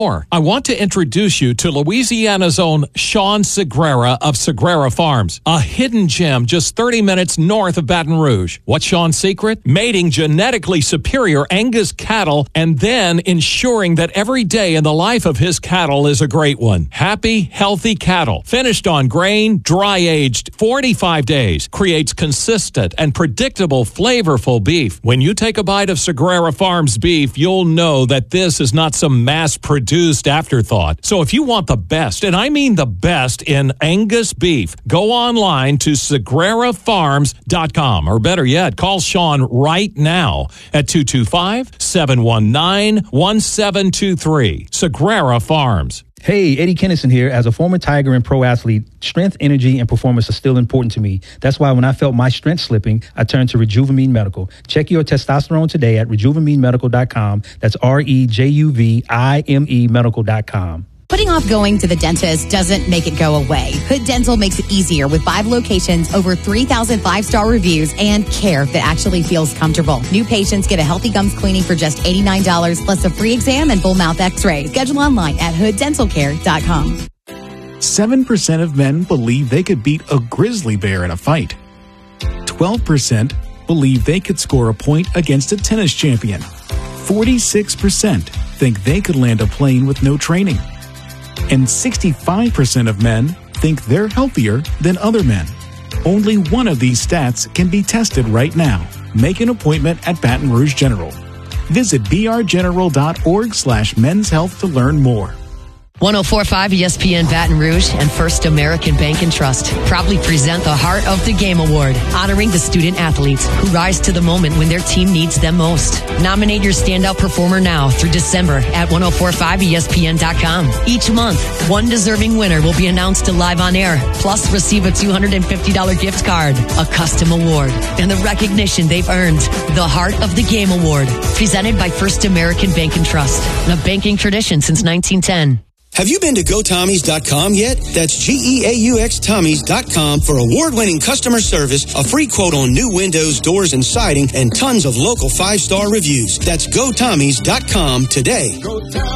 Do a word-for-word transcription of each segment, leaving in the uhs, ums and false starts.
I want to introduce you to Louisiana's own Sean Segrera of Segrera Farms, a hidden gem just thirty minutes north of Baton Rouge. What's Sean's secret? Mating genetically superior Angus cattle and then ensuring that every day in the life of his cattle is a great one. Happy, healthy cattle, finished on grain, dry-aged forty-five days, creates consistent and predictable, flavorful beef. When you take a bite of Segrera Farms beef, you'll know that this is not some mass-produced afterthought. So if you want the best, and I mean the best in Angus beef, go online to segrera farms dot com, or better yet, call Sean right now at two two five, seven one nine, one seven two three. Segrera Farms. Hey, Eddie Kennison here. As a former Tiger and pro athlete, strength, energy, and performance are still important to me. That's why when I felt my strength slipping, I turned to Rejuvamine Medical. Check your testosterone today at rejuvamine medical dot com. That's R E J U V I M E medical dot com. Putting off going to the dentist doesn't make it go away. Hood Dental makes it easier with five locations, over three thousand five-star reviews, and care that actually feels comfortable. New patients get a healthy gums cleaning for just eighty-nine dollars, plus a free exam and full mouth x-ray. Schedule online at hood dental care dot com. seven percent of men believe they could beat a grizzly bear in a fight. twelve percent believe they could score a point against a tennis champion. forty-six percent think they could land a plane with no training. And sixty-five percent of men think they're healthier than other men. Only one of these stats can be tested right now. Make an appointment at Baton Rouge General. Visit b r general dot org slash men's health to learn more. one oh four point five E S P N Baton Rouge and First American Bank and Trust proudly present the Heart of the Game Award, honoring the student athletes who rise to the moment when their team needs them most. Nominate your standout performer now through December at ten forty-five E S P N dot com. Each month, one deserving winner will be announced to live on air, plus receive a two hundred fifty dollars gift card, a custom award, and the recognition they've earned. The Heart of the Game Award, presented by First American Bank and Trust, a banking tradition since nineteen ten. Have you been to go tommies dot com yet? That's G E A U X Tommies dot com for award-winning customer service, a free quote on new windows, doors, and siding, and tons of local five-star reviews. That's go tommies dot com today. Go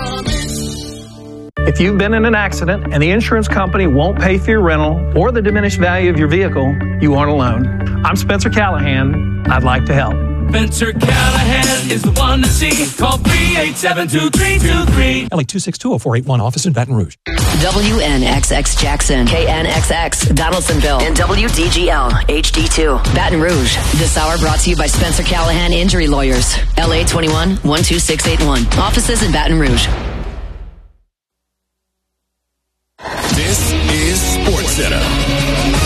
Tommies. If you've been in an accident and the insurance company won't pay for your rental or the diminished value of your vehicle, you aren't alone. I'm Spencer Callahan. I'd like to help. Spencer Callahan is the one to see. Call three eight seven, two three two three. L A two six two oh four eight one, office in Baton Rouge. W N X X Jackson, K N X X Donaldsonville, and W D G L H D two Baton Rouge. This hour brought to you by Spencer Callahan Injury Lawyers. L A twenty-one, one two six eight one. Offices in Baton Rouge. This is SportsCenter.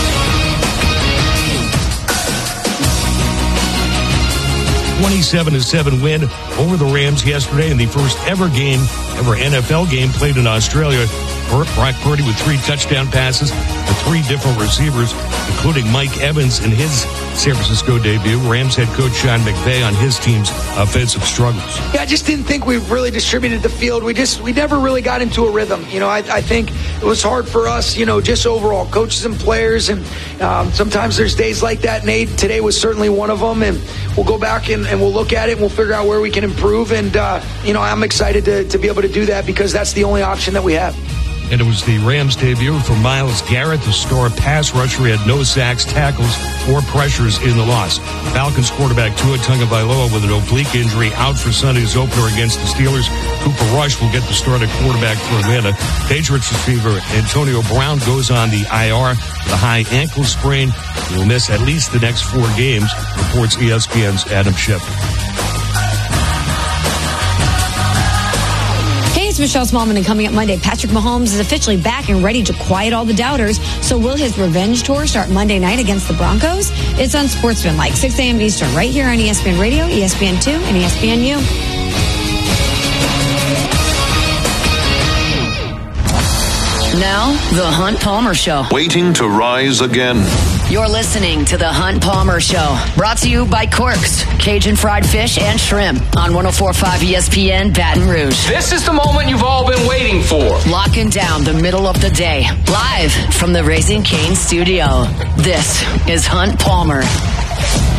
twenty-seven to seven win over the Rams yesterday in the first ever game, ever N F L game played in Australia. Brock Purdy with three touchdown passes to three different receivers, including Mike Evans in his San Francisco debut. Rams head coach Sean McVay on his team's offensive struggles. Yeah, I just didn't think we really distributed the field. We just we never really got into a rhythm. You know, I, I think it was hard for us, you know, just overall, coaches and players. And um, sometimes there's days like that, Nate. Today was certainly one of them. And we'll go back and, and we'll look at it and we'll figure out where we can improve. And, uh, you know, I'm excited to, to be able to do that because that's the only option that we have. And it was the Rams' debut for Myles Garrett, the star pass rusher. He had no sacks, tackles, or pressures in the loss. Falcons quarterback Tua Tagovailoa with an oblique injury out for Sunday's opener against the Steelers. Cooper Rush will get the start at quarterback for Atlanta. Patriots receiver Antonio Brown goes on the I R with a high ankle sprain. He will miss at least the next four games, reports E S P N's Adam Schefter. Michelle Smallman, and coming up Monday, Patrick Mahomes is officially back and ready to quiet all the doubters. So will his revenge tour start Monday night against the Broncos? It's on Sportsmanlike, six a.m. Eastern, right here on E S P N Radio, E S P N two, and E S P N U. Now, The Hunt Palmer Show. Waiting to rise again. You're listening to The Hunt Palmer Show. Brought to you by Quirks, Cajun fried fish and shrimp on one oh four point five E S P N Baton Rouge. This is the moment you've all been waiting for. Locking down the middle of the day. Live from the Raising Cane studio. This is Hunt Palmer.